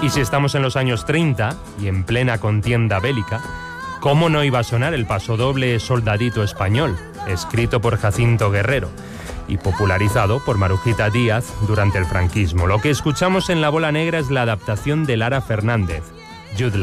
Y si estamos en los años 30 y en plena contienda bélica, ¿cómo no iba a sonar el pasodoble Soldadito Español, escrito por Jacinto Guerrero y popularizado por Marujita Díaz durante el franquismo? Lo que escuchamos en La Bola Negra es la adaptación de Lara Fernández, Jude